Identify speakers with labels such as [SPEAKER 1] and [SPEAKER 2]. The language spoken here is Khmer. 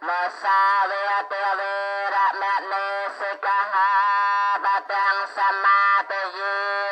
[SPEAKER 1] Mo sa ve te ve ra me ne se ka ha ba tang sa ma te ye